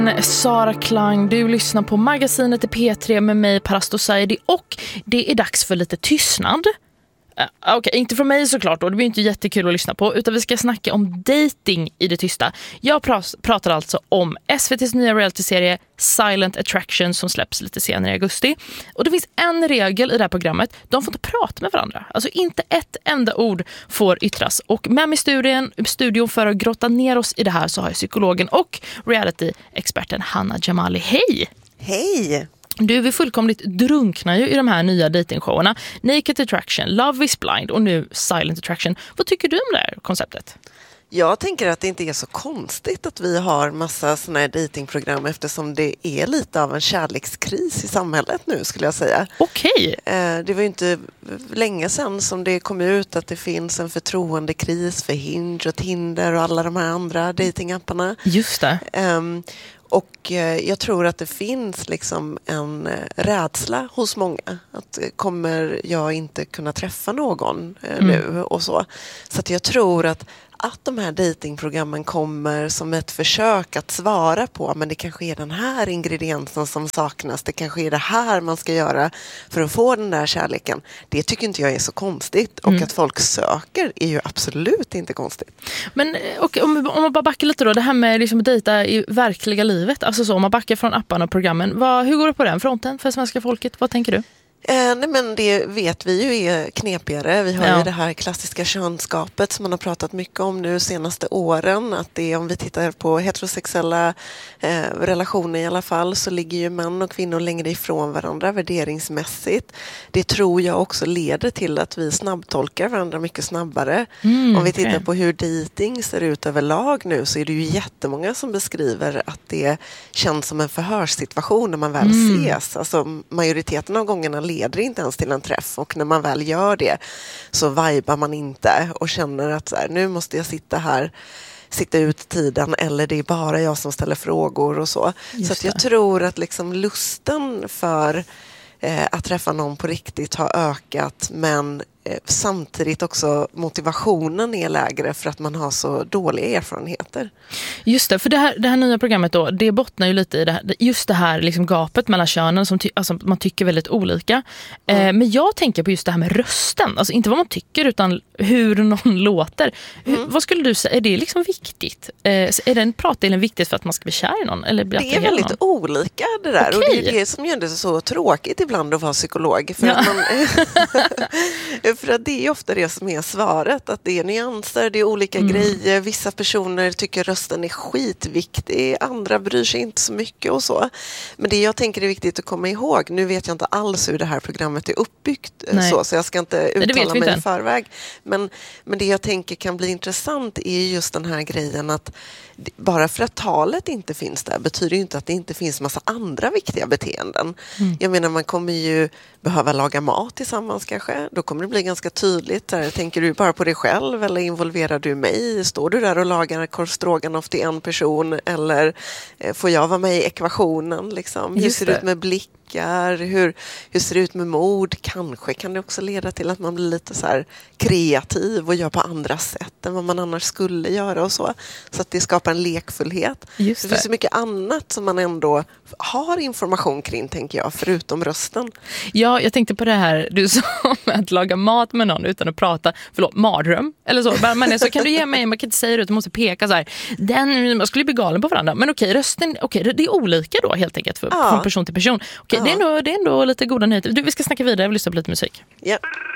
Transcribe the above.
Sara Klang, du lyssnar på magasinet i P3 med mig, Parasto Saidi, och det är dags för lite tystnad. Okej, inte från mig såklart då, det blir inte jättekul att lyssna på, utan vi ska snacka om dating i det tysta. Jag pratar alltså om SVT:s nya reality-serie Silent Attraction som släpps lite senare i augusti. Och det finns en regel i det här programmet: de får inte prata med varandra. Alltså inte ett enda ord får yttras. Och med mig i studion för att grotta ner oss i det här så har jag psykologen och reality-experten Hanna Jamali. Hej! Hej! Du, vi fullkomligt drunknar ju i de här nya datingshowerna. Naked Attraction, Love is Blind och nu Silent Attraction. Vad tycker du om det här konceptet? Jag tänker att det inte är så konstigt att vi har massa såna här datingprogram, eftersom det är lite av en kärlekskris i samhället nu, skulle jag säga. Okej. Det var ju inte länge sedan som det kom ut att det finns en förtroendekris för Hinge och Tinder och alla de här andra datingapparna. Just det. Och jag tror att det finns liksom en rädsla hos många. Att kommer jag inte kunna träffa någon nu och så. Så att jag tror att de här datingprogrammen kommer som ett försök att svara på, men det kanske är den här ingrediensen som saknas. Det kanske är det här man ska göra för att få den där kärleken. Det tycker inte jag är så konstigt. Och att folk söker är ju absolut inte konstigt. Men om man bara backar lite då, det här med liksom att dejta i verkliga livet. Alltså så, om man backar från apparna och programmen. Hur går det på den fronten för svenska folket? Vad tänker du? Nej, men det vet vi ju är knepigare. Vi har ju det här klassiska könskapet som man har pratat mycket om nu senaste åren. Att det, om vi tittar på heterosexuella relationer i alla fall, så ligger ju män och kvinnor längre ifrån varandra värderingsmässigt. Det tror jag också leder till att vi snabbtolkar varandra mycket snabbare. Om vi tittar på hur dating ser ut överlag nu, så är det ju jättemånga som beskriver att det känns som en förhörssituation när man väl ses. Alltså majoriteten av gångerna leder inte ens till en träff, och när man väl gör det så vibar man inte och känner att så här, nu måste jag sitta ut tiden, eller det är bara jag som ställer frågor och så. Så att jag tror att liksom lusten för att träffa någon på riktigt har ökat, men samtidigt också motivationen är lägre för att man har så dåliga erfarenheter. Just det, för det här nya programmet då, det bottnar ju lite i det här liksom gapet mellan könen som alltså man tycker väldigt olika. Men jag tänker på just det här med rösten, alltså inte vad man tycker utan hur någon låter. Vad skulle du säga, är det liksom viktigt? Är den pratdelen viktigt för att man ska bli kär i någon? Eller bli det är väldigt någon? Olika det där. Okay. Och det är det som gör det så tråkigt ibland att vara psykolog. För att för att det är ofta det som är svaret, att det är nyanser, det är olika grejer. Vissa personer tycker rösten är skitviktig, andra bryr sig inte så mycket och så. Men det jag tänker är viktigt att komma ihåg, nu vet jag inte alls hur det här programmet är uppbyggt så jag ska inte uttala mig i förväg. Men det jag tänker kan bli intressant är just den här grejen att bara för att talet inte finns där betyder ju inte att det inte finns massa andra viktiga beteenden. Jag menar, man kommer ju behöva laga mat tillsammans kanske. Då kommer det bli ganska tydligt. Tänker du bara på dig själv eller involverar du mig? Står du där och lagar korv stroganoff till en person, eller får jag vara med i ekvationen? Liksom? Hur ser det ut med blickar? Hur ser det ut med mod? Kanske kan det också leda till att man blir lite så här kreativ och gör på andra sätt än vad man annars skulle göra och så. Så att det skapar en lekfullhet. Det finns så mycket annat som man ändå har information kring, tänker jag, förutom rösten. Ja, jag tänkte på det här du sa med att laga mat med någon utan att prata, mardröm eller så. Men så kan du ge mig, man kan inte säga det, du måste peka så här. Man skulle bli galen på varandra. Men rösten, det är olika då helt enkelt från person till person. Det är ändå lite goda nyheter. Vi ska snacka vidare, jag vill lyssna på lite musik. Ja.